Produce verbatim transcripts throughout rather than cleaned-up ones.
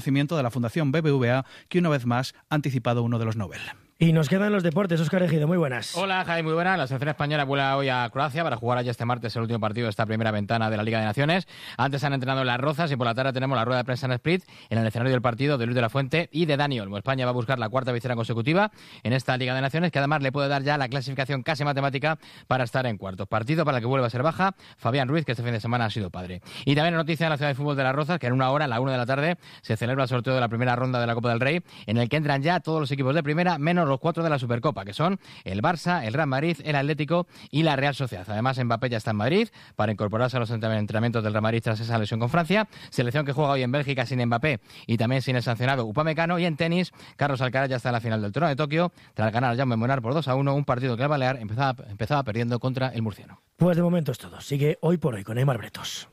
de la Fundación B B V A, que una vez más ha anticipado uno de los Nobel. Y nos quedan los deportes. Óscar Ejido, muy buenas. Hola, Javi, muy buenas. La selección española vuela hoy a Croacia para jugar allá este martes el último partido de esta primera ventana de la Liga de Naciones. Antes han entrenado en Las Rozas y por la tarde tenemos la rueda de prensa en Split, en el escenario del partido de Luis de la Fuente y de Dani Olmo. España va a buscar la cuarta victoria consecutiva en esta Liga de Naciones, que además le puede dar ya la clasificación casi matemática para estar en cuartos. Partido para el que vuelve a ser baja Fabián Ruiz, que este fin de semana ha sido padre. Y también la noticia de la ciudad de fútbol de Las Rozas, que en una hora, a la una de la tarde, se celebra el sorteo de la primera ronda de la Copa del Rey, en el que entran ya todos los equipos de primera, menos los cuatro de la Supercopa, que son el Barça, el Real Madrid, el Atlético y la Real Sociedad. Además, Mbappé ya está en Madrid para incorporarse a los entrenamientos del Real Madrid tras esa lesión con Francia. Selección que juega hoy en Bélgica sin Mbappé y también sin el sancionado Upamecano. Y en tenis, Carlos Alcaraz ya está en la final del Torneo de Tokio tras ganar al Jaume Munar por dos a uno, un partido que el Balear empezaba, empezaba perdiendo contra el murciano. Pues de momento es todo. Sigue Hoy por Hoy con Aimar Bretos.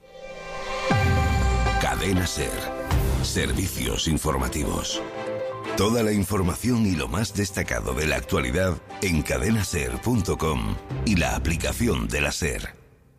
Cadena SER. Servicios informativos. Toda la información y lo más destacado de la actualidad en cadena ser punto com y la aplicación de la SER.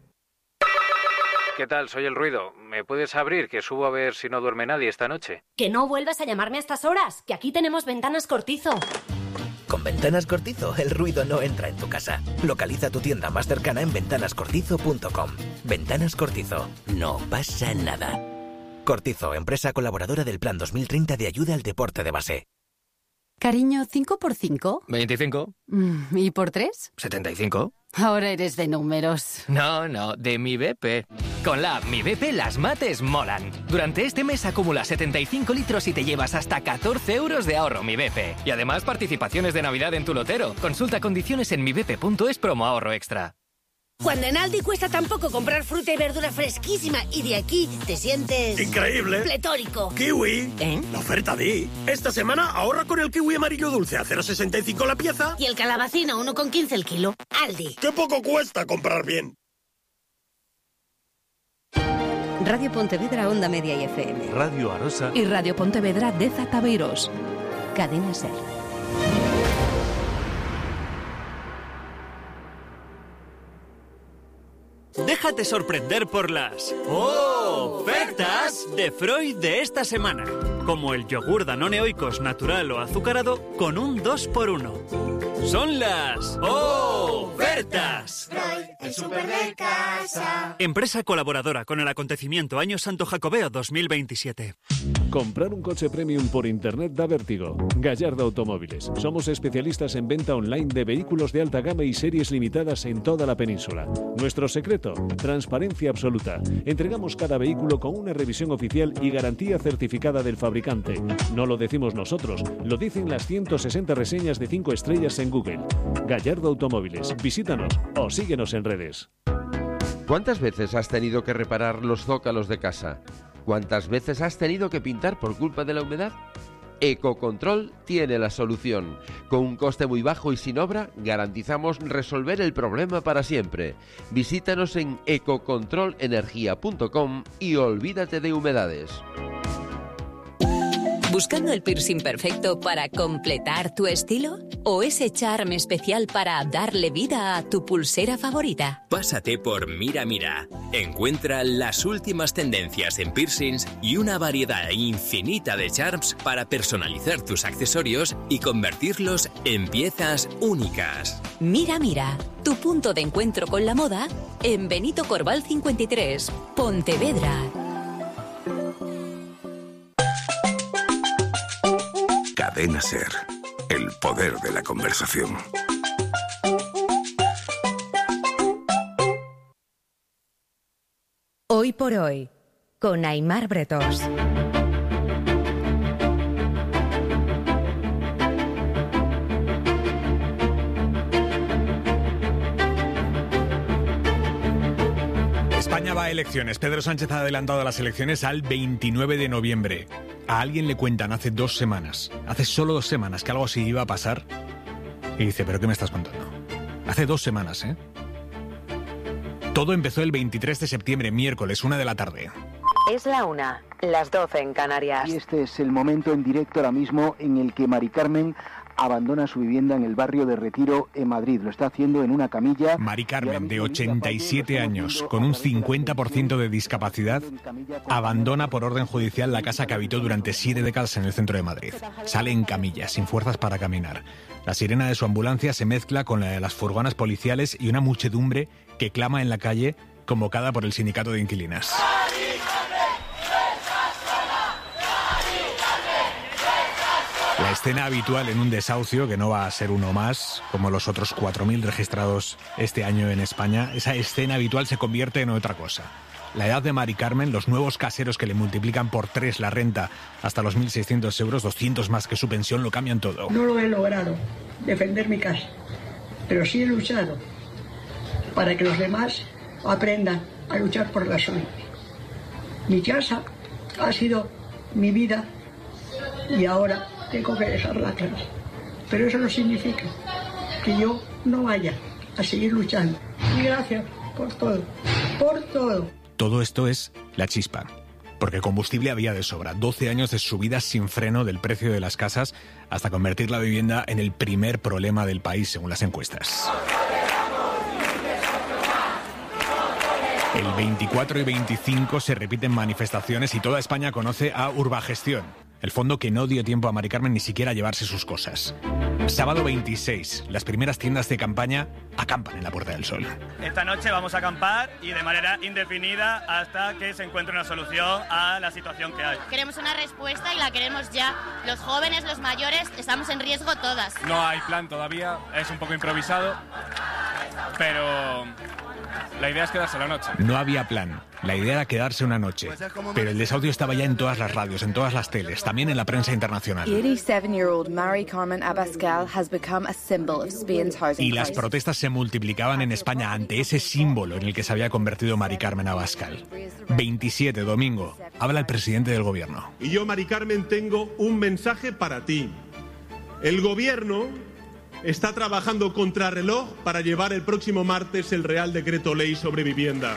¿Qué tal? Soy El Ruido. ¿Me puedes abrir, que subo a ver si no duerme nadie esta noche? Que no vuelvas a llamarme a estas horas, que aquí tenemos Ventanas Cortizo. Con Ventanas Cortizo, el ruido no entra en tu casa. Localiza tu tienda más cercana en ventanas cortizo punto com. Ventanas Cortizo. No pasa nada. Cortizo, empresa colaboradora del Plan dos mil treinta de ayuda al deporte de base. Cariño, ¿cinco por cinco? veinticinco. ¿Y por tres? setenta y cinco. Ahora eres de números. No, no, de mi B P. Con la app Mi B P las mates molan. Durante este mes acumula setenta y cinco litros y te llevas hasta catorce euros de ahorro Mi B P. Y además participaciones de Navidad en tu lotero. Consulta condiciones en mi b p punto es promo ahorro extra. Cuando en Aldi cuesta tan poco comprar fruta y verdura fresquísima y de aquí te sientes... ¡increíble! ¡Pletórico! ¡Kiwi! ¿Eh? La oferta Di. Esta semana ahorra con el kiwi amarillo dulce a cero coma sesenta y cinco la pieza. Y el calabacín a uno coma quince el kilo. Aldi. ¡Qué poco cuesta comprar bien! Radio Pontevedra Onda Media y F M. Radio Arosa. Y Radio Pontevedra Deza Tabeiros. Cadena SER. Déjate sorprender por las ofertas de Freud de esta semana, como el yogur Danone Oikos natural o azucarado con un dos por uno. Son las ofertas. Freud, el súper de casa. Empresa colaboradora con el acontecimiento Año Santo Jacobeo dos mil veintisiete. Comprar un coche premium por internet da vértigo. Gallardo Automóviles. Somos especialistas en venta online de vehículos de alta gama y series limitadas en toda la península. Nuestro secreto, transparencia absoluta. Entregamos cada vehículo con una revisión oficial y garantía certificada del fabricante. No lo decimos nosotros, lo dicen las ciento sesenta reseñas de cinco estrellas en Google. Gallardo Automóviles. Visítanos o síguenos en redes. ¿Cuántas veces has tenido que reparar los zócalos de casa? ¿Cuántas veces has tenido que pintar por culpa de la humedad? Ecocontrol tiene la solución. Con un coste muy bajo y sin obra, garantizamos resolver el problema para siempre. Visítanos en ecocontrol energía punto com y olvídate de humedades. ¿Buscando el piercing perfecto para completar tu estilo? ¿O ese charme especial para darle vida a tu pulsera favorita? Pásate por Mira Mira. Encuentra las últimas tendencias en piercings y una variedad infinita de charms para personalizar tus accesorios y convertirlos en piezas únicas. Mira Mira, tu punto de encuentro con la moda en Benito Corval cincuenta y tres, Pontevedra. Cadena SER, el poder de la conversación. Hoy por Hoy, con Aimar Bretos. España va a elecciones. Pedro Sánchez ha adelantado las elecciones al veintinueve de noviembre. A alguien le cuentan hace dos semanas, hace solo dos semanas, que algo así iba a pasar. Y dice, ¿pero qué me estás contando? Hace dos semanas, ¿eh? Todo empezó el veintitrés de septiembre, miércoles, una de la tarde. Es la una, las doce en Canarias. Y este es el momento en directo ahora mismo en el que Mari Carmen abandona su vivienda en el barrio de Retiro, en Madrid. Lo está haciendo en una camilla. Mari Carmen, de ochenta y siete años, con un cincuenta por ciento de discapacidad, abandona por orden judicial la casa que habitó durante siete décadas en el centro de Madrid. Sale en camilla, sin fuerzas para caminar. La sirena de su ambulancia se mezcla con la de las furgonas policiales y una muchedumbre que clama en la calle, convocada por el sindicato de inquilinas. La escena habitual en un desahucio, que no va a ser uno más, como los otros cuatro mil registrados este año en España, esa escena habitual se convierte en otra cosa. La edad de Mari Carmen, los nuevos caseros que le multiplican por tres la renta hasta los mil seiscientos euros, doscientos más que su pensión, lo cambian todo. No lo he logrado, defender mi casa, pero sí he luchado para que los demás aprendan a luchar por la suya. Mi casa ha sido mi vida y ahora tengo que dejarla atrás. Pero eso no significa que yo no vaya a seguir luchando. Y gracias por todo, por todo. Todo esto es la chispa, porque combustible había de sobra. doce años de subidas sin freno del precio de las casas hasta convertir la vivienda en el primer problema del país, según las encuestas. El veinticuatro y veinticinco se repiten manifestaciones y toda España conoce a Urbagestión, el fondo que no dio tiempo a Mari Carmen ni siquiera a llevarse sus cosas. Sábado veintiséis, las primeras tiendas de campaña acampan en la Puerta del Sol. Esta noche vamos a acampar y de manera indefinida hasta que se encuentre una solución a la situación que hay. Queremos una respuesta y la queremos ya. Los jóvenes, los mayores, estamos en riesgo todas. No hay plan todavía, es un poco improvisado, pero la idea es quedarse la noche. No había plan. La idea era quedarse una noche, pero el desahucio estaba ya en todas las radios, en todas las teles, también en la prensa internacional. eighty-seven-year-old Mari Carmen Abascal has become a symbol of Spain's housing Y las crisis. protestas se multiplicaban en España ante ese símbolo en el que se había convertido Mari Carmen Abascal. veintisiete, domingo, habla el presidente del gobierno. Y yo, Mari Carmen, tengo un mensaje para ti. El gobierno está trabajando contrarreloj para llevar el próximo martes el Real Decreto Ley sobre vivienda.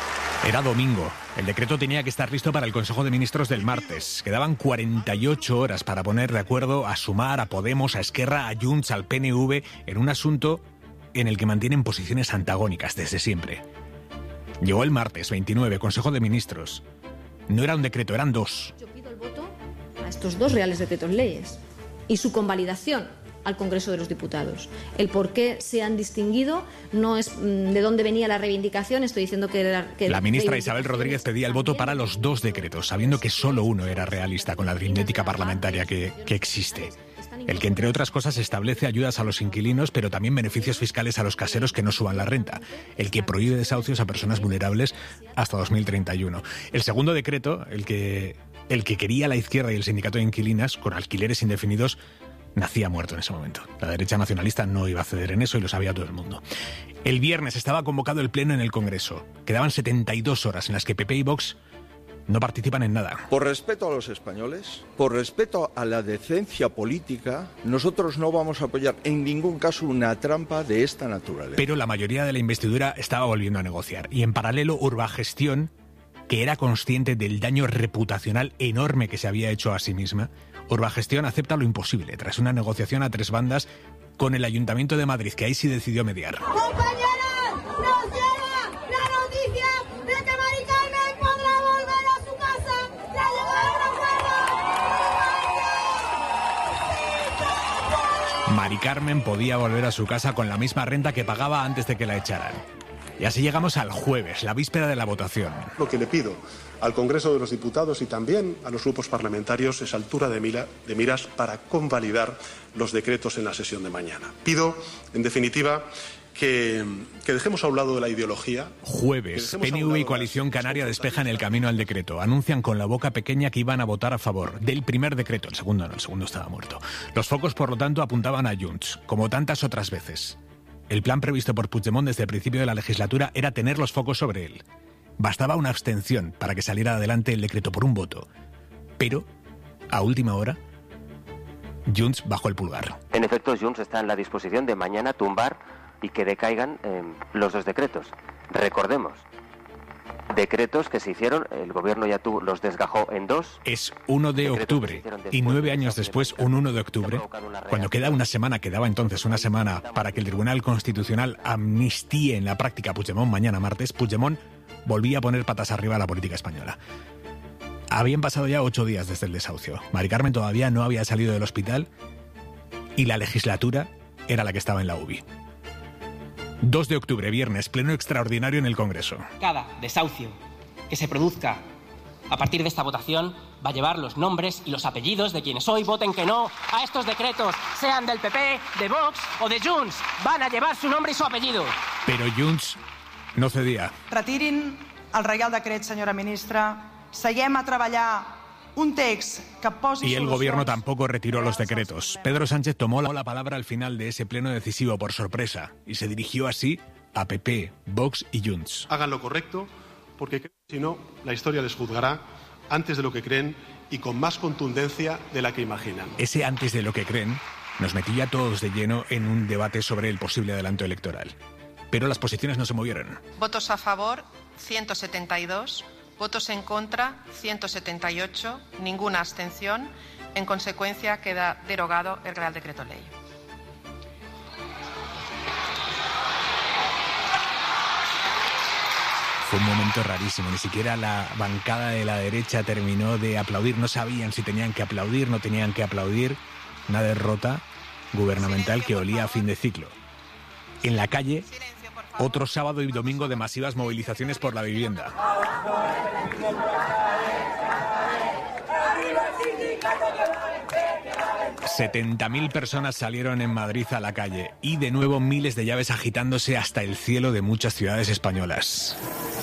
Era domingo. El decreto tenía que estar listo para el Consejo de Ministros del martes. Quedaban cuarenta y ocho horas para poner de acuerdo a Sumar, a Podemos, a Esquerra, a Junts, al P N V en un asunto en el que mantienen posiciones antagónicas desde siempre. Llegó el martes veintinueve, Consejo de Ministros. No era un decreto, eran dos. Yo pido el voto a estos dos reales decretos leyes y su convalidación al Congreso de los Diputados. El por qué se han distinguido no es mm, de dónde venía la reivindicación. Estoy diciendo que... La, que la ministra Isabel Rodríguez pedía el voto para los dos decretos, sabiendo que solo uno era realista con la aritmética parlamentaria que, que existe. El que, entre otras cosas, establece ayudas a los inquilinos, pero también beneficios fiscales a los caseros que no suban la renta. El que prohíbe desahucios a personas vulnerables hasta dos mil treinta y uno. El segundo decreto, el que, el que quería la izquierda y el sindicato de inquilinas, con alquileres indefinidos, nacía muerto en ese momento. La derecha nacionalista no iba a ceder en eso y lo sabía todo el mundo. El viernes estaba convocado el pleno en el Congreso. Quedaban setenta y dos horas en las que P P y Vox no participan en nada. Por respeto a los españoles, por respeto a la decencia política, nosotros no vamos a apoyar en ningún caso una trampa de esta naturaleza. Pero la mayoría de la investidura estaba volviendo a negociar. Y en paralelo, Urbagestión, que era consciente del daño reputacional enorme que se había hecho a sí misma, Urbagestión acepta lo imposible tras una negociación a tres bandas con el Ayuntamiento de Madrid, que ahí sí decidió mediar. ¡Compañeras! ¡Nos llega la noticia de que Mari Carmen podrá volver a su casa! ¡La llevó a Mari Carmen podía volver a su casa con la misma renta que pagaba antes de que la echaran. Y así llegamos al jueves, la víspera de la votación. Lo que le pido al Congreso de los Diputados y también a los grupos parlamentarios es altura de, mira, de miras para convalidar los decretos en la sesión de mañana. Pido, en definitiva, que, que dejemos a un lado de la ideología. Jueves, P N V y Coalición Canaria despejan el camino al decreto. Anuncian con la boca pequeña que iban a votar a favor del primer decreto. El segundo no, el segundo estaba muerto. Los focos, por lo tanto, apuntaban a Junts, como tantas otras veces. El plan previsto por Puigdemont desde el principio de la legislatura era tener los focos sobre él. Bastaba una abstención para que saliera adelante el decreto por un voto. Pero, a última hora, Junts bajó el pulgar. En efecto, Junts está en la disposición de mañana tumbar y que decaigan eh, los dos decretos. Recordemos, decretos que se hicieron, el gobierno ya tuvo, los desgajó en dos. Es uno de octubre y nueve años después, un uno de octubre, cuando queda una semana, quedaba entonces una semana para que el Tribunal Constitucional amnistíe en la práctica a Puigdemont mañana martes, Puigdemont volvía a poner patas arriba a la política española. Habían pasado ya ocho días desde el desahucio. Mari Carmen todavía no había salido del hospital y la legislatura era la que estaba en la U B I. dos de octubre, viernes, pleno extraordinario en el Congreso. Cada desahucio que se produzca a partir de esta votación va a llevar los nombres y los apellidos de quienes hoy voten que no a estos decretos, sean del P P, de Vox o de Junts. Van a llevar su nombre y su apellido. Pero Junts no cedía. Retirin el Reial Decret, senyora ministra. Seguem a treballar un text que posi Y el solucions. gobierno tampoco retiró los decretos. Pedro Sánchez tomó la palabra al final de ese pleno decisivo por sorpresa y se dirigió así a P P, Vox y Junts. Hagan lo correcto, porque si no, la historia les juzgará antes de lo que creen y con más contundencia de la que imaginan. Ese antes de lo que creen nos metía a todos de lleno en un debate sobre el posible adelanto electoral. Pero las posiciones no se movieron. Votos a favor, ciento setenta y dos. Votos en contra, ciento setenta y ocho. Ninguna abstención. En consecuencia, queda derogado el Real Decreto Ley. Fue un momento rarísimo, ni siquiera la bancada de la derecha terminó de aplaudir, no sabían si tenían que aplaudir, no tenían que aplaudir, una derrota gubernamental que olía a fin de ciclo. En la calle, otro sábado y domingo de masivas movilizaciones por la vivienda. setenta mil personas salieron en Madrid a la calle y de nuevo miles de llaves agitándose hasta el cielo de muchas ciudades españolas.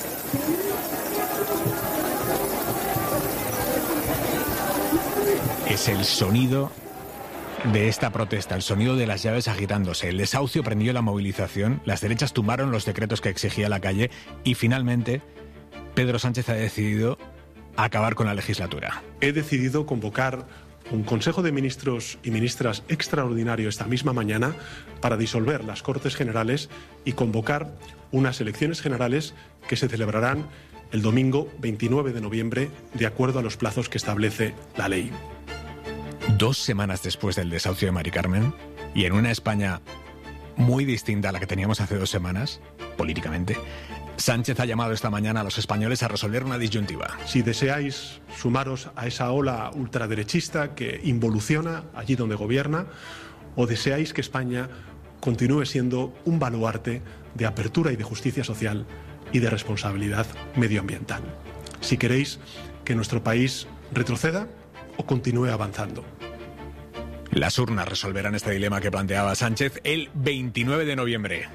Es el sonido de esta protesta, el sonido de las llaves agitándose. El desahucio prendió la movilización, las derechas tumbaron los decretos que exigía la calle y finalmente Pedro Sánchez ha decidido acabar con la legislatura. He decidido convocar un Consejo de Ministros y Ministras extraordinario esta misma mañana para disolver las Cortes Generales y convocar unas elecciones generales que se celebrarán el domingo veintinueve de noviembre de acuerdo a los plazos que establece la ley. Dos semanas después del desahucio de Mari Carmen y en una España muy distinta a la que teníamos hace dos semanas, políticamente, Sánchez ha llamado esta mañana a los españoles a resolver una disyuntiva. Si deseáis sumaros a esa ola ultraderechista que involuciona allí donde gobierna, o deseáis que España continúe siendo un baluarte de apertura y de justicia social y de responsabilidad medioambiental. Si queréis que nuestro país retroceda o continúe avanzando. Las urnas resolverán este dilema que planteaba Sánchez el veintinueve de noviembre.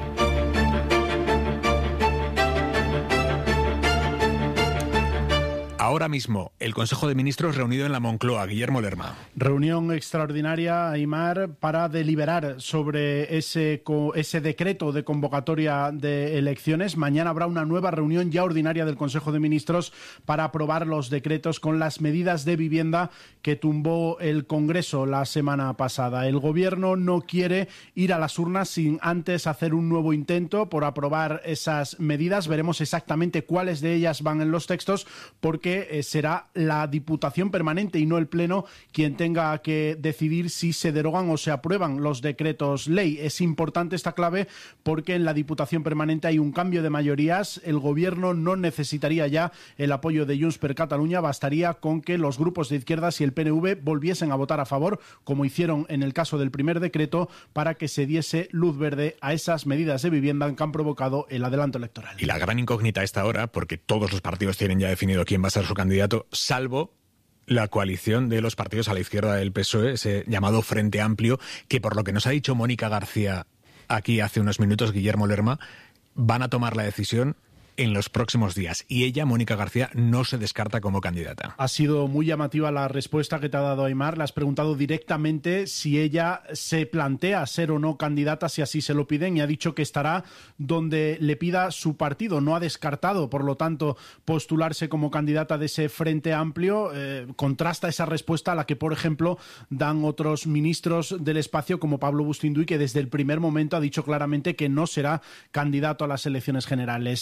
Ahora mismo, el Consejo de Ministros reunido en la Moncloa, Guillermo Lerma. Reunión extraordinaria, Aimar, para deliberar sobre ese, ese decreto de convocatoria de elecciones. Mañana habrá una nueva reunión ya ordinaria del Consejo de Ministros para aprobar los decretos con las medidas de vivienda que tumbó el Congreso la semana pasada. El Gobierno no quiere ir a las urnas sin antes hacer un nuevo intento por aprobar esas medidas. Veremos exactamente cuáles de ellas van en los textos, porque será la Diputación Permanente y no el Pleno quien tenga que decidir si se derogan o se aprueban los decretos ley. Es importante esta clave porque en la Diputación Permanente hay un cambio de mayorías. El Gobierno no necesitaría ya el apoyo de Junts per Catalunya, bastaría con que los grupos de izquierdas y el P N V volviesen a votar a favor, como hicieron en el caso del primer decreto, para que se diese luz verde a esas medidas de vivienda que han provocado el adelanto electoral. Y la gran incógnita a esta hora, porque todos los partidos tienen ya definido quién va a ser su candidato, salvo la coalición de los partidos a la izquierda del P S O E, ese llamado Frente Amplio, que por lo que nos ha dicho Mónica García aquí hace unos minutos, Guillermo Lerma, van a tomar la decisión en los próximos días. Y ella, Mónica García, no se descarta como candidata. Ha sido muy llamativa la respuesta que te ha dado Aimar. Le has preguntado directamente si ella se plantea ser o no candidata, si así se lo piden, y ha dicho que estará donde le pida su partido. No ha descartado, por lo tanto, postularse como candidata de ese Frente Amplio. Eh, contrasta esa respuesta a la que, por ejemplo, dan otros ministros del espacio, como Pablo Bustinduy, que desde el primer momento ha dicho claramente que no será candidato a las elecciones generales. El adelanto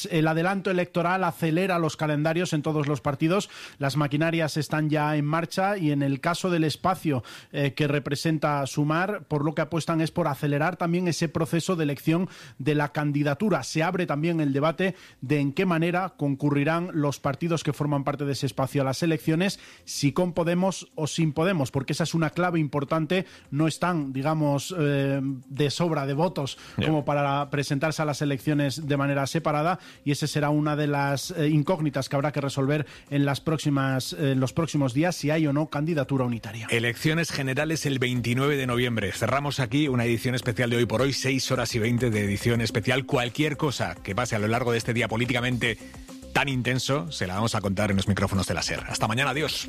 adelanto electoral acelera los calendarios en todos los partidos. Las maquinarias están ya en marcha y en el caso del espacio eh, que representa Sumar, por lo que apuestan es por acelerar también ese proceso de elección de la candidatura. Se abre también el debate de en qué manera concurrirán los partidos que forman parte de ese espacio a las elecciones, si con Podemos o sin Podemos, porque esa es una clave importante. No están, digamos, eh, de sobra de votos yeah. como para presentarse a las elecciones de manera separada, y esa será una de las eh, incógnitas que habrá que resolver en las próximas, eh, en los próximos días, si hay o no candidatura unitaria. Elecciones generales el veintinueve de noviembre. Cerramos aquí una edición especial de Hoy por Hoy, seis horas y veinte de edición especial. Cualquier cosa que pase a lo largo de este día políticamente tan intenso, se la vamos a contar en los micrófonos de la SER. Hasta mañana, adiós.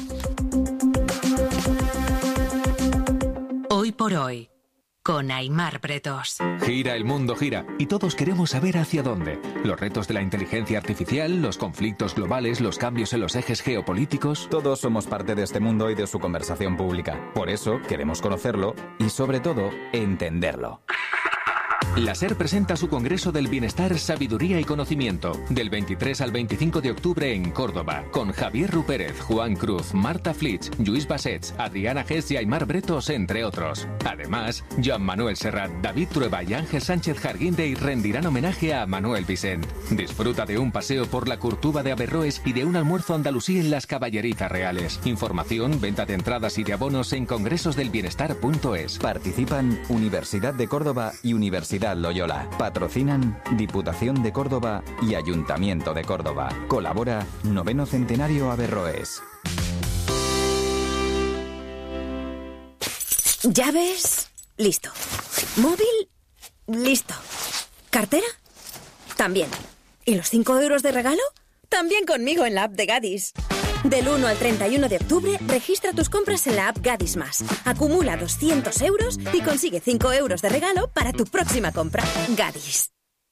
Hoy por Hoy, con Aimar Bretos. Gira el mundo, gira, y todos queremos saber hacia dónde. Los retos de la inteligencia artificial, los conflictos globales, los cambios en los ejes geopolíticos. Todos somos parte de este mundo y de su conversación pública. Por eso queremos conocerlo y, sobre todo, entenderlo. La SER presenta su Congreso del Bienestar, Sabiduría y Conocimiento, del veintitrés al veinticinco de octubre en Córdoba, con Javier Rupérez, Juan Cruz, Marta Flitsch, Lluís Bassets, Adriana Gess y Aimar Bretos, entre otros. Además, Joan Manuel Serrat, David Trueba y Ángel Sánchez Jarguindey rendirán homenaje a Manuel Vicent. Disfruta de un paseo por la Curtuba de Averroes y de un almuerzo andalusí en las Caballerizas Reales. Información, venta de entradas y de abonos en congresos del bienestar punto es. Participan Universidad de Córdoba y Universidad Loyola. Patrocinan Diputación de Córdoba y Ayuntamiento de Córdoba. Colabora Noveno Centenario Averroes. Llaves, listo. Móvil, listo. ¿Cartera? También. ¿Y los cinco euros de regalo? También conmigo en la app de Gadis. Del uno al treinta y uno de octubre, registra tus compras en la app Gadis Más. Acumula doscientos euros y consigue cinco euros de regalo para tu próxima compra. Gadis.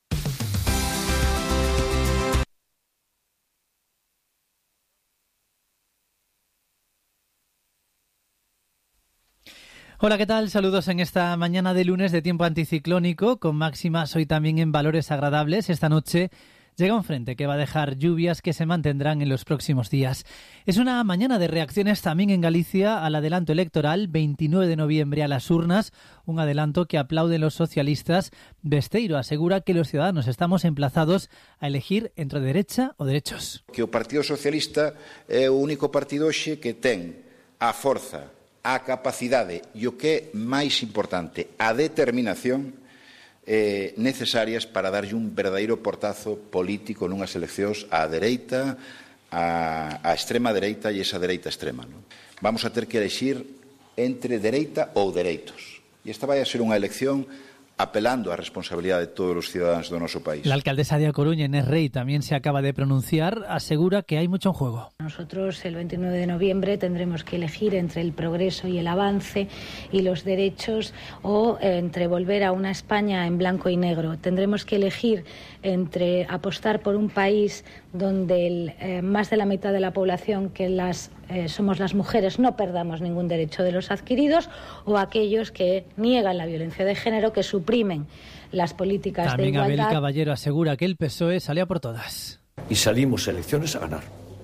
Hola, ¿qué tal? Saludos en esta mañana de lunes de tiempo anticiclónico, con máximas hoy también en valores agradables. Esta noche llega un frente que va a dejar lluvias que se mantendrán en los próximos días. Es una mañana de reacciones también en Galicia al adelanto electoral, veintinueve de noviembre a las urnas, un adelanto que aplauden los socialistas. Besteiro asegura que los ciudadanos estamos emplazados a elegir entre derecha o derechos. Que o Partido Socialista é o único partido hoxe que ten a forza, a capacidade e o que é máis importante, a determinación Eh, necesarias para darlle un verdadeiro portazo político nunhas eleccións á dereita, á, á extrema dereita e esa dereita extrema. Non? Vamos a ter que elegir entre dereita ou dereitos. E esta vai a ser unha elección apelando á responsabilidade de todos os ciudadanos do noso país. La alcaldesa de A Coruña, Inés Rey, también se acaba de pronunciar, asegura que hay mucho en juego. Nosotros el veintinueve de noviembre tendremos que elegir entre el progreso y el avance y los derechos, o entre volver a una España en blanco y negro. Tendremos que elegir entre apostar por un país donde el, eh, más de la mitad de la población, que las eh, somos las mujeres, no perdamos ningún derecho de los adquiridos, o aquellos que niegan la violencia de género, que suprimen las políticas También de igualdad. Abel Caballero asegura que el P S O E sale a por todas. Y salimos a elecciones a ganar.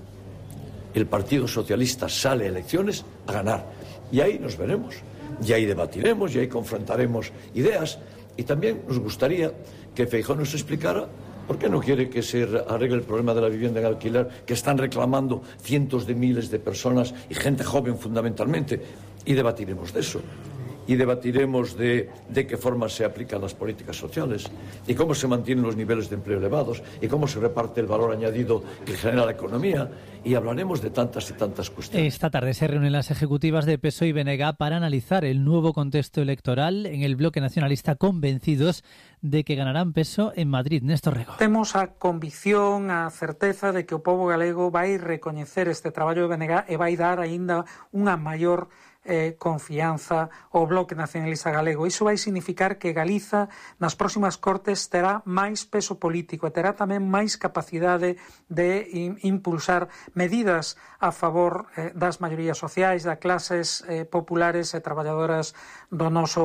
El Partido Socialista sale a elecciones a ganar. Y ahí nos veremos. Y ahí debatiremos, y ahí confrontaremos ideas. Y también nos gustaría que Feijóo nos explicara por qué no quiere que se arregle el problema de la vivienda en alquiler, que están reclamando cientos de miles de personas y gente joven fundamentalmente. Y debatiremos de eso. Y debatiremos de, de qué forma se aplican las políticas sociales y cómo se mantienen los niveles de empleo elevados y cómo se reparte el valor añadido que genera la economía, y hablaremos de tantas y tantas cuestiones. Esta tarde se reúnen las ejecutivas de P S O E y B N G para analizar el nuevo contexto electoral en el bloque nacionalista, convencidos de que ganarán peso en Madrid. Néstor Rego. Temos a convicción, a certeza de que o pobo galego vai recoñecer este traballo de B N G e vai dar aínda unha maior Eh, confianza ao bloque nacionalista galego. Iso vai significar que Galiza nas próximas cortes terá máis peso político e terá tamén máis capacidade de in, impulsar medidas a favor eh, das maiorías sociais, das clases eh, populares e traballadoras do noso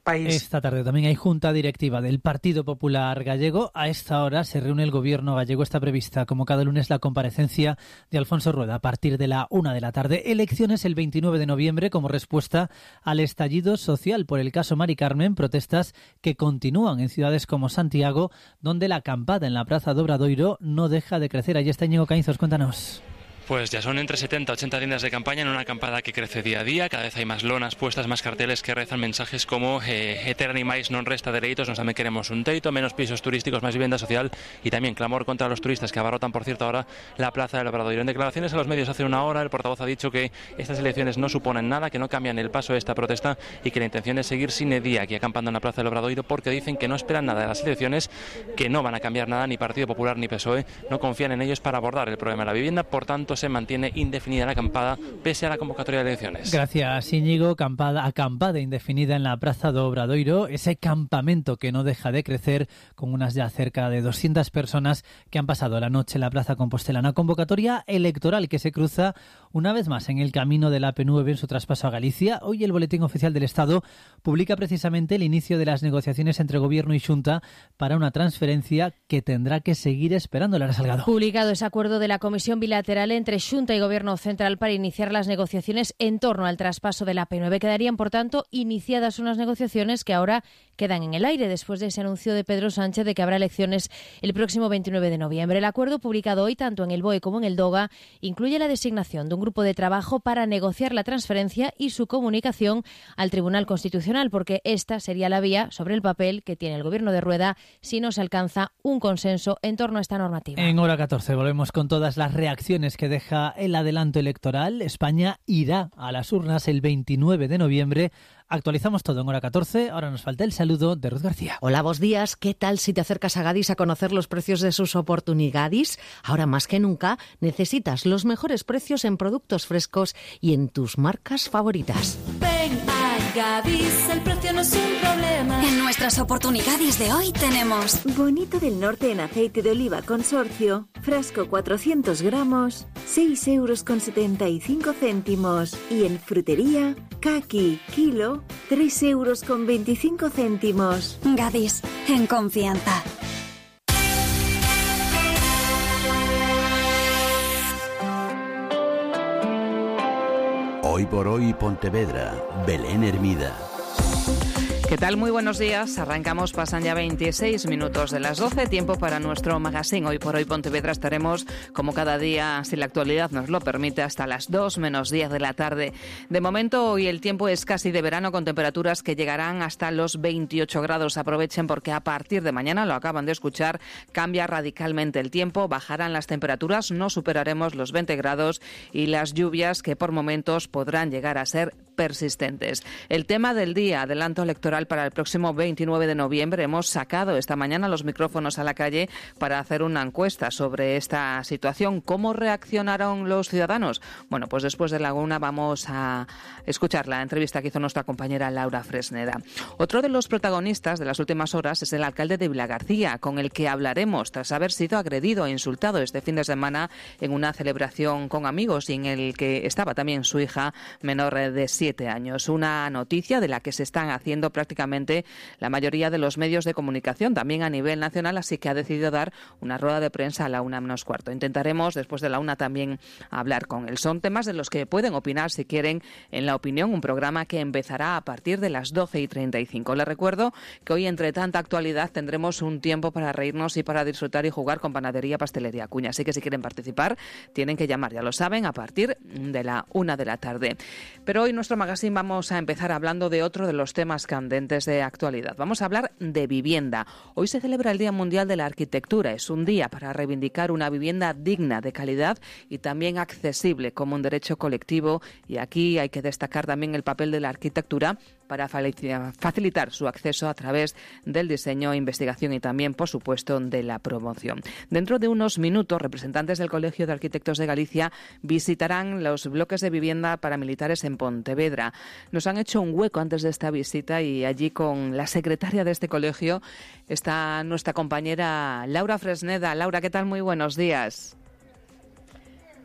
país. Esta tarde también hay junta directiva del Partido Popular Gallego. A esta hora se reúne el gobierno gallego. Está prevista, como cada lunes, la comparecencia de Alfonso Rueda a partir de la una de la tarde. Elecciones el veintinueve de noviembre como respuesta al estallido social por el caso Mari Carmen. Protestas que continúan en ciudades como Santiago, donde la acampada en la Praza de Obradoiro no deja de crecer. Allí está Íñigo Caínzos, cuéntanos. Pues ya son entre setenta y ochenta tiendas de campaña en una acampada que crece día a día. Cada vez hay más lonas puestas, más carteles que rezan mensajes como eh, Eterna máis non resta dereitos, nos también queremos un teito, menos pisos turísticos, más vivienda social y también clamor contra los turistas que abarrotan, por cierto, ahora la Plaza del Obradoiro. En declaraciones a los medios hace una hora, el portavoz ha dicho que estas elecciones no suponen nada, que no cambian el paso de esta protesta y que la intención es seguir sin día aquí acampando en la Plaza del Obradoiro, porque dicen que no esperan nada de las elecciones, que no van a cambiar nada, ni Partido Popular ni P S O E no confían en ellos para abordar el problema de la vivienda, por tanto se mantiene indefinida la acampada pese a la convocatoria de elecciones. Gracias, Íñigo. Acampada, acampada indefinida en la Praza do Obradoiro, ese campamento que no deja de crecer, con unas ya cerca de doscientas personas que han pasado la noche en la Plaza Compostela. Una convocatoria electoral que se cruza una vez más en el camino de la A P nueve en su traspaso a Galicia. Hoy el Boletín Oficial del Estado publica precisamente el inicio de las negociaciones entre Gobierno y Xunta para una transferencia que tendrá que seguir esperando. Lara Salgado. Publicado ese acuerdo de la Comisión Bilateral entre Xunta y Gobierno Central para iniciar las negociaciones en torno al traspaso de la A P nueve. Quedarían, por tanto, iniciadas unas negociaciones que ahora quedan en el aire después de ese anuncio de Pedro Sánchez de que habrá elecciones el próximo veintinueve de noviembre. El acuerdo publicado hoy tanto en el B O E como en el DOGA incluye la designación de un grupo de trabajo para negociar la transferencia y su comunicación al Tribunal Constitucional, porque esta sería la vía sobre el papel que tiene el Gobierno de Rueda si no se alcanza un consenso en torno a esta normativa. En hora catorce volvemos con todas las reacciones que deja el adelanto electoral. España irá a las urnas el veintinueve de noviembre. Actualizamos todo en hora catorce. Ahora nos falta el saludo de Ruth García. Hola, buenos días. ¿Qué tal si te acercas a Gadis a conocer los precios de sus oportunidades? Ahora más que nunca necesitas los mejores precios en productos frescos y en tus marcas favoritas. Ven a Gadis, el precio no es un problema. En nuestras oportunidades de hoy tenemos Bonito del Norte en aceite de oliva consorcio, frasco cuatrocientos gramos, seis euros con setenta y cinco céntimos. Y en frutería, caqui, kilo, tres euros con veinticinco céntimos. Gadis, en confianza. Hoy por hoy Pontevedra, Belén Hermida. ¿Qué tal? Muy buenos días. Arrancamos, pasan ya veintiséis minutos de las doce, tiempo para nuestro magazine. Hoy por hoy Pontevedra estaremos, como cada día, si la actualidad nos lo permite, hasta las dos menos diez de la tarde. De momento, hoy el tiempo es casi de verano, con temperaturas que llegarán hasta los veintiocho grados. Aprovechen porque a partir de mañana, lo acaban de escuchar, cambia radicalmente el tiempo, bajarán las temperaturas, no superaremos los veinte grados y las lluvias que por momentos podrán llegar a ser persistentes. El tema del día, adelanto electoral para el próximo veintinueve de noviembre. Hemos sacado esta mañana los micrófonos a la calle para hacer una encuesta sobre esta situación. ¿Cómo reaccionaron los ciudadanos? Bueno, pues después de la una vamos a escuchar la entrevista que hizo nuestra compañera Laura Fresneda. Otro de los protagonistas de las últimas horas es el alcalde de Vilagarcía, con el que hablaremos tras haber sido agredido e insultado este fin de semana en una celebración con amigos y en el que estaba también su hija menor de siete años. Una noticia de la que se están haciendo prácticamente la mayoría de los medios de comunicación, también a nivel nacional, así que ha decidido dar una rueda de prensa a la una menos cuarto. Intentaremos, después de la una, también hablar con él. Son temas de los que pueden opinar, si quieren, en La Opinión, un programa que empezará a partir de las doce y treinta y cinco. Les recuerdo que hoy, entre tanta actualidad, tendremos un tiempo para reírnos y para disfrutar y jugar con Panadería Pastelería Acuña. Así que si quieren participar, tienen que llamar, ya lo saben, a partir de la una de la tarde. Pero hoy, nuestro magazine, vamos a empezar hablando de otro de los temas candentes de actualidad. Vamos a hablar de vivienda. Hoy se celebra el Día Mundial de la Arquitectura. Es un día para reivindicar una vivienda digna, de calidad y también accesible como un derecho colectivo. Y aquí hay que destacar también el papel de la arquitectura para facilitar su acceso a través del diseño, investigación y también, por supuesto, de la promoción. Dentro de unos minutos, representantes del Colegio de Arquitectos de Galicia visitarán los bloques de vivienda paramilitares en Pontevedra. Nos han hecho un hueco antes de esta visita y allí con la secretaria de este colegio está nuestra compañera Laura Fresneda. Laura, ¿qué tal? Muy buenos días.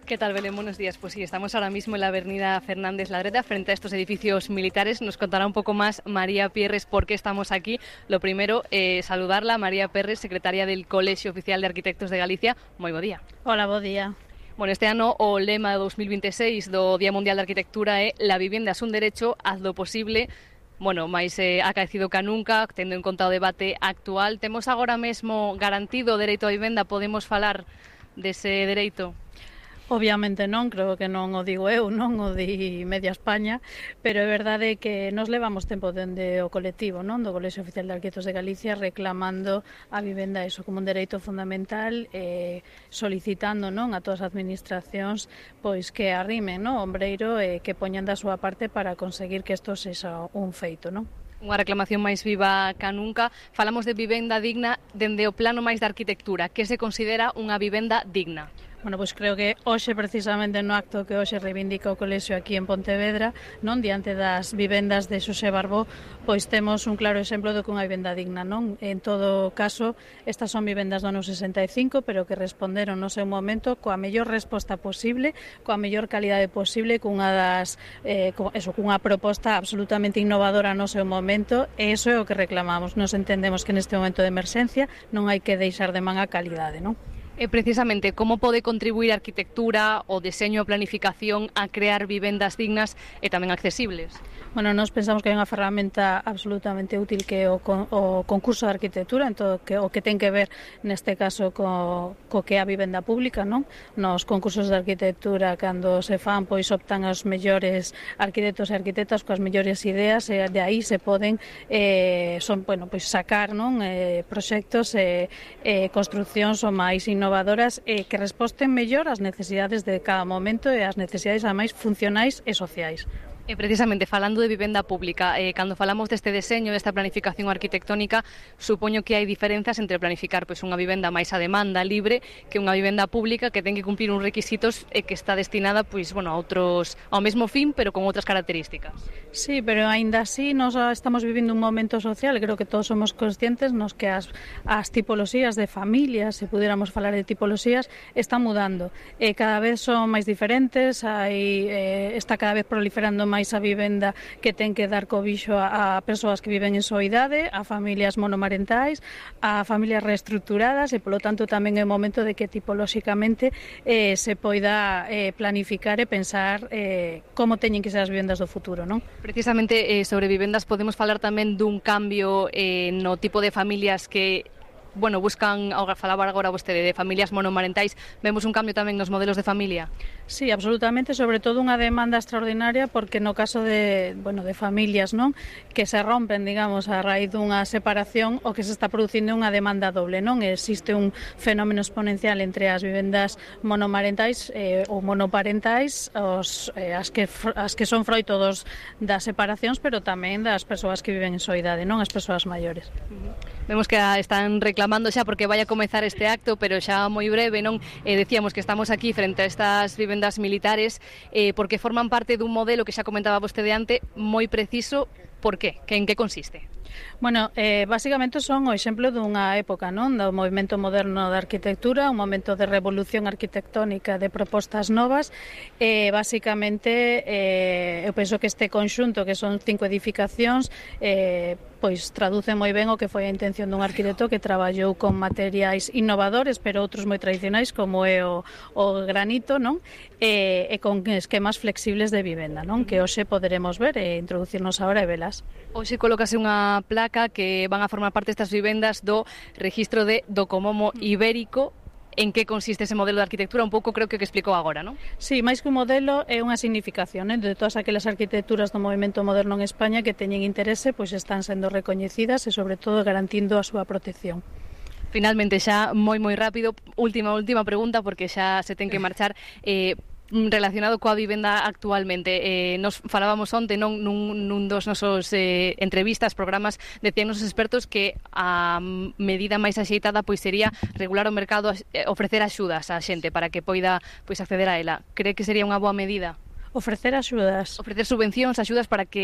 ¿Qué tal, Belén? Buenos días. Pues sí, estamos ahora mismo en la avenida Fernández Ladreda, frente a estos edificios militares. Nos contará un poco más María Pierres por qué estamos aquí. Lo primero, eh, saludarla. María Pierres, secretaria del Colexio Oficial de Arquitectos de Galicia. Moi bo día. Hola, bo día. Bueno, este ano o lema de dos mil veintiséis do Día Mundial de Arquitectura é "La vivienda es un derecho, haz lo posible". Bueno, máis eh, acaecido ca nunca, tendo en conta o debate actual. Temos agora mesmo garantido o dereito á vivenda? Podemos falar dese dereito? Obviamente non, creo que non o digo eu, non o di media España, pero é verdade que nos levamos tempo dende o colectivo, non, do Colexio Oficial de Arquitectos de Galicia, reclamando a vivenda eso como un dereito fundamental, eh, solicitando, non, a todas as administracións pois que arrimen, non, o ombreiro e eh, que poñan da súa parte para conseguir que isto sexa un feito, non? Unha reclamación máis viva ca nunca. Falamos de vivenda digna dende o plano máis da arquitectura. Que se considera unha vivenda digna? Bueno, pois creo que hoxe, precisamente no acto que hoxe reivindica o Colexio aquí en Pontevedra, non, diante das vivendas de Xosé Barbó, pois temos un claro exemplo do que unha vivenda digna, non? En todo caso, estas son vivendas do ano sesenta e cinco, pero que responderon no seu momento coa mellor resposta posible, coa mellor calidade posible, cunha das eh, co, eso, cunha proposta absolutamente innovadora no seu momento, e iso é o que reclamamos. Nos entendemos que neste momento de emerxencia non hai que deixar de man a calidade, non? E precisamente, como pode contribuir a arquitectura, o deseño e planificación a crear vivendas dignas e tamén accesibles? Bueno, nós pensamos que hai unha ferramenta absolutamente útil que é o, o concurso de arquitectura, en todo que, o que ten que ver neste caso co, co que é a vivenda pública, non? Nos concursos de arquitectura, cando se fan, pois optan os mellores arquitectos e arquitectas coas mellores ideas, e de aí se poden eh, son, bueno, pois sacar, non, eh, proxectos e eh, eh, construcións o máis innovadoras e eh, que resposten mellor ás necesidades de cada momento e ás necesidades ademais funcionais e sociais. E precisamente, falando de vivenda pública, eh, cando falamos deste deseño, desta planificación arquitectónica, supoño que hai diferenzas entre planificar pois, unha vivenda máis a demanda libre que unha vivenda pública que ten que cumplir uns requisitos e que está destinada pois, bueno, a outros, ao mesmo fin, pero con outras características. Sí, pero aínda así nos estamos vivindo un momento social, creo que todos somos conscientes nos que as, as tipoloxías de familias, se pudiéramos falar de tipoloxías, están mudando. E cada vez son máis diferentes, hai, eh, está cada vez proliferando máis máis a vivenda que ten que dar cobixo a, a persoas que viven en soidade, a familias monomarentais, a familias reestructuradas e, polo tanto, tamén é o momento de que tipolóxicamente eh, se poida eh, planificar e pensar eh, como teñen que ser as vivendas do futuro, non? Precisamente eh, sobre vivendas podemos falar tamén dun cambio eh, no tipo de familias que bueno, buscan, falaba agora vostede de familias monomarentais, vemos un cambio tamén nos modelos de familia? Sí, absolutamente, sobre todo unha demanda extraordinaria porque no caso de, bueno, de familias, non, que se rompen, digamos, a raíz dunha separación, o que se está producindo unha demanda doble, non? Existe un fenómeno exponencial entre as vivendas monomarentais eh, ou monoparentais, os, eh, as, que, as que son froito dos, das separacións, pero tamén das persoas que viven en soidade, non? As persoas maiores. Uh-huh. Vemos que están reclamando xa porque vai a comezar este acto, pero xa moi breve, non? Eh, decíamos que estamos aquí frente a estas vivendas militares eh, porque forman parte dun modelo que xa comentaba vostede ante moi preciso. Por qué? Que en que consiste? Bueno, eh, basicamente son o exemplo dunha época, non? Do movimento moderno da arquitectura, un momento de revolución arquitectónica, de propostas novas, e eh, basicamente eh, eu penso que este conxunto, que son cinco edificacións, eh, pois traduce moi ben o que foi a intención dun arquitecto que traballou con materiais innovadores, pero outros moi tradicionais, como é o, o granito, non? E, e con esquemas flexibles de vivenda, non? Que hoxe poderemos ver e introducirnos agora e velas. Hoxe colócase unha placa que van a formar parte destas vivendas do registro de Docomomo Ibérico. En que consiste ese modelo de arquitectura? Un pouco creo que o que explicou agora, non? Sí, máis que un modelo é unha significación, eh? De todas aquelas arquitecturas do movimento moderno en España que teñen interese, pois están sendo recoñecidas e sobre todo garantindo a súa protección. Finalmente, xa moi moi rápido, última última pregunta porque xa se ten que marchar. Eh, relacionado coa vivenda actualmente, eh, nos falábamos onte non nun, nun dos nosos eh, entrevistas, programas, decían os expertos que a medida máis axeitada pois sería regular o mercado, eh, ofrecer axudas á xente para que poida pois acceder a ela. Cree que sería unha boa medida? Ofrecer axudas? Ofrecer subvencións, axudas para que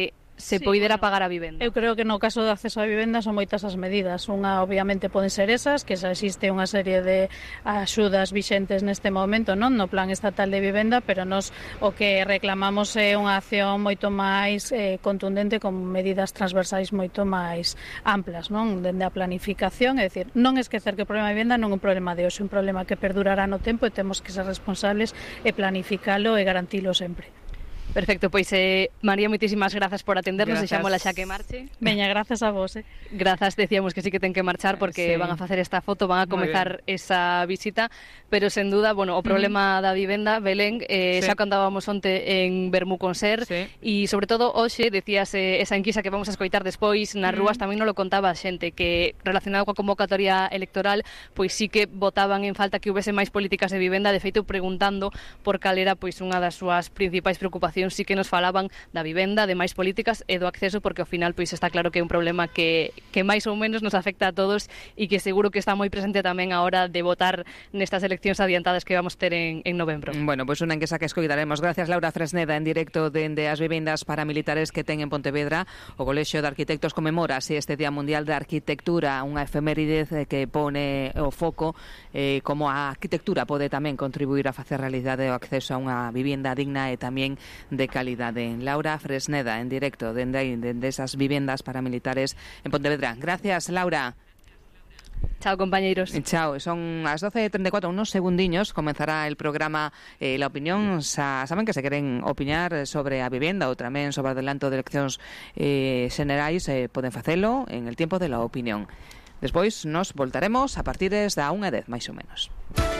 se Sí, poidera bueno, pagar a vivenda. Eu creo que no caso de acceso a vivenda son moitas as medidas. Unha, obviamente, poden ser esas, que xa existe unha serie de axudas vixentes neste momento, non no Plan Estatal de Vivenda, pero nos o que reclamamos é unha acción moito máis eh, contundente con medidas transversais moito máis amplas, non? Dende a planificación, é dicir, non esquecer que o problema de vivenda non é un problema de hoxe, é un problema que perdurará no tempo e temos que ser responsables e planificalo e garantilo sempre. Perfecto, pois eh, María, moitísimas grazas por atendernos, deixámola xa que marche. Veña, grazas a vos. Eh. Grazas, decíamos que sí que ten que marchar porque Sí. van a facer esta foto, van a comezar esa visita, pero sen duda, bueno, o problema mm. da vivenda, Belén, eh, Sí. xa contábamos onte en Bermú con Ser, Sí. e sobre todo hoxe, decías eh, esa enquisa que vamos a escoitar despois nas Mm. rúas, tamén non lo contaba a xente, que relacionado coa convocatoria electoral, pois sí que votaban en falta que houvese máis políticas de vivenda, de feito preguntando por cal era pois unha das súas principais preocupacións, sí que nos falaban da vivenda, de máis políticas e do acceso, porque ao final pois está claro que é un problema que, que máis ou menos nos afecta a todos e que seguro que está moi presente tamén a hora de votar nestas eleccións adiantadas que vamos ter en, en novembro. Bueno, pois pues unha enquesa que escoitaremos. Gracias, Laura Fresneda, en directo dende as vivendas paramilitares que ten en Pontevedra. O Colexio de Arquitectos conmemora así este Día Mundial da Arquitectura, unha efeméride que pone o foco eh, como a arquitectura pode tamén contribuir a facer realidade o acceso a unha vivienda digna e tamén de calidade. Laura Fresneda, en directo dende aí, dende esas vivendas paramilitares en Pontevedra. Gracias, Laura. Chao, compañeiros. Chao, son as doce e treinta e catro, unos segundiños, comenzará el programa eh, La Opinión. Sa, saben que se queren opinar sobre a vivenda ou tamén sobre o adelanto de eleccións eh, xenerais, eh, poden facelo en el tiempo de La Opinión. Despois nos voltaremos a partir da unha e dez, máis ou menos.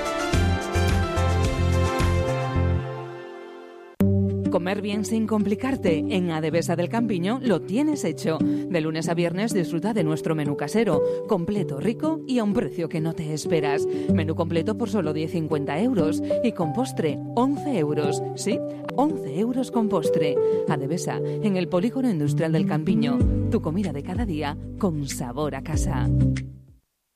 Comer bien sin complicarte. En Adevesa del Campiño lo tienes hecho. De lunes a viernes disfruta de nuestro menú casero, completo, rico y a un precio que no te esperas. Menú completo por solo diez cincuenta euros y con postre once euros. Sí, once euros con postre. Adevesa, en el Polígono Industrial del Campiño. Tu comida de cada día con sabor a casa.